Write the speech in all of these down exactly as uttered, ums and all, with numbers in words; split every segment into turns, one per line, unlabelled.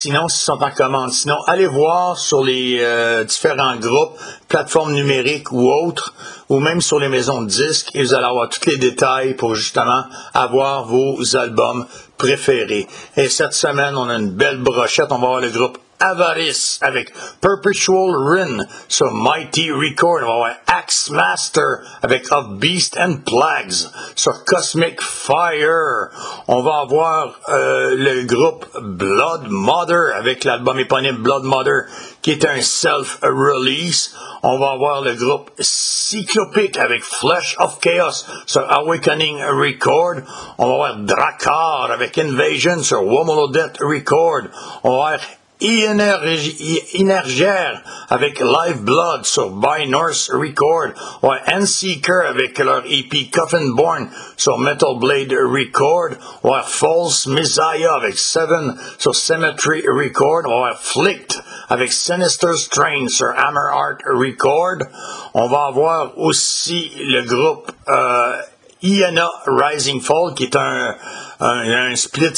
Sinon, s'ils sont en commande. Sinon, allez voir sur les euh, différents groupes, plateformes numériques ou autres, ou même sur les maisons de disques, et vous allez avoir tous les détails pour justement avoir vos albums préférés. Et cette semaine, on a une belle brochette. On va avoir le groupe Avarice avec Perpetual Ruin sur Mighty Record. On va avoir Axe Master avec Of Beast and Plagues sur Cosmic Fire. On va avoir euh, le groupe Blood Mother avec l'album éponyme Blood Mother qui est un self-release. On va avoir le groupe Cyclopic avec Flesh of Chaos sur Awakening Record. On va avoir Drakkar avec Invasion sur Womelodeth Record. On va avoir Inergère avec Live Blood sur By North Record, ou Endseeker avec leur E P Coffin Born sur Metal Blade Record, ou False Messiah avec Seven sur Cemetery Record, ou Flicked avec Sinister Strain sur Hammer Art Record. On va avoir aussi le groupe euh, Iena Rising Fall qui est un Un, un split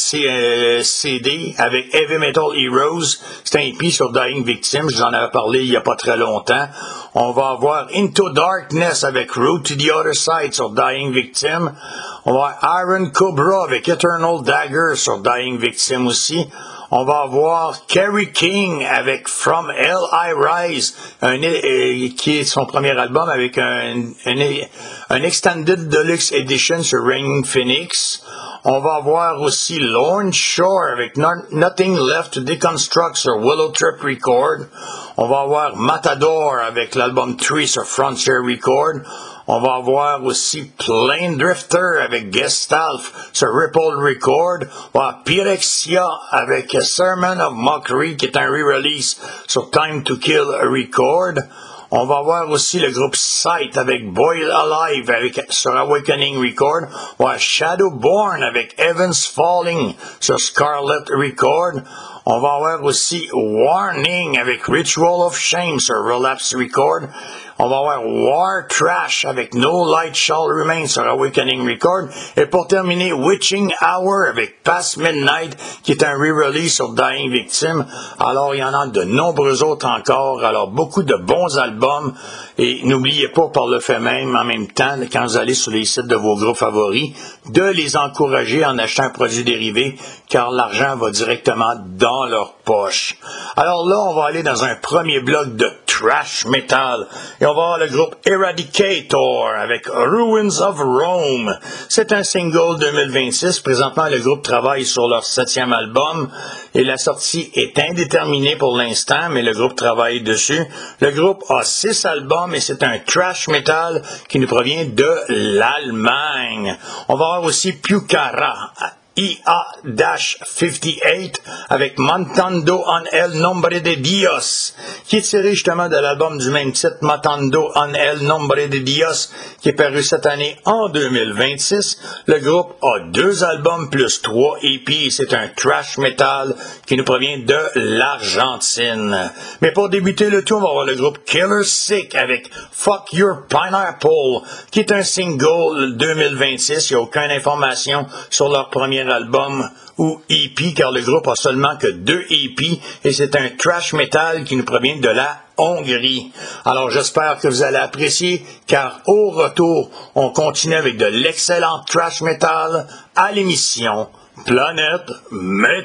C D avec Heavy Metal Heroes. C'est un E P sur Dying Victim. Je vous en avais parlé il n'y a pas très longtemps. On va avoir Into Darkness avec Road to the Other Side sur Dying Victim. On va avoir Iron Cobra avec Eternal Dagger sur Dying Victim aussi. On va avoir Kerry King avec From Hell I Rise, un, euh, qui est son premier album avec un, un, un Extended Deluxe Edition sur Reigning Phoenix. On va avoir aussi Lorne Shore avec Not, Nothing Left to Deconstruct sur Willow Trip Record. On va avoir Matador avec l'album Tree sur Frontier Record. On va avoir aussi Plane Drifter avec Gestalf sur Ripple Record. On va avoir Pyrexia avec Sermon of Mockery qui est un re-release sur Time to Kill Record. On va voir aussi le groupe Sight avec Boil Alive avec, sur Awakening Record. On va Shadowborn avec Evans Falling sur Scarlet Record. On va avoir aussi Warning avec Ritual of Shame sur Relapse Record. On va avoir War Trash avec No Light Shall Remain sur Awakening Record. Et pour terminer, Witching Hour avec Past Midnight, qui est un re-release sur Dying Victim. Alors, il y en a de nombreux autres encore. Alors, beaucoup de bons albums. Et n'oubliez pas, par le fait même, en même temps, quand vous allez sur les sites de vos groupes favoris, de les encourager en achetant un produit dérivé, car l'argent va directement dans leur poche. Alors là, on va aller dans un premier bloc de thrash metal. Et on va avoir le groupe Eradicator avec Ruins of Rome. C'est un single deux mille vingt-six. Présentement, le groupe travaille sur leur septième album et la sortie est indéterminée pour l'instant, mais le groupe travaille dessus. Le groupe a six albums et c'est un thrash metal qui nous provient de l'Allemagne. On va avoir aussi Pucara. I A cinquante-huit avec Matando en El Nombre de Dios, qui est tiré justement de l'album du même titre, Matando en El Nombre de Dios, qui est paru cette année en deux mille vingt-six. Le groupe a deux albums plus trois E P et c'est un thrash metal qui nous provient de l'Argentine. Mais pour débuter le tout, on va voir le groupe Killer Sick avec Fuck Your Pineapple, qui est un single deux mille vingt-six. Il n'y a aucune information sur leur premier album ou E P, car le groupe a seulement que deux E P et c'est un thrash metal qui nous provient de la Hongrie. Alors j'espère que vous allez apprécier, car au retour, on continue avec de l'excellent thrash metal à l'émission Planète Metal.